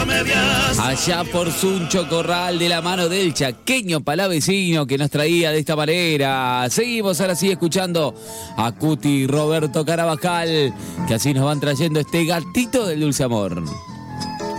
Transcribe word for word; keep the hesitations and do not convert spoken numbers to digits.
Allá por Suncho Corral, de la mano del chaqueño palavecino que nos traía de esta manera. Seguimos ahora sí escuchando a Cuti y Roberto Carabajal, que así nos van trayendo este gatito del dulce amor.